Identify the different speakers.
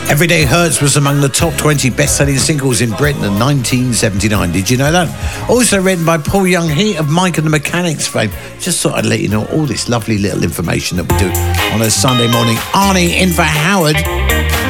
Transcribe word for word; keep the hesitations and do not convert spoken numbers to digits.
Speaker 1: Everyday Hurts was among the top twenty best-selling singles in Britain in nineteen seventy-nine. Did you know that? Also written by Paul Young, he of Mike and the Mechanics fame. Just thought I'd let you know all this lovely little information that we do on a Sunday morning. Arnie in for Howard.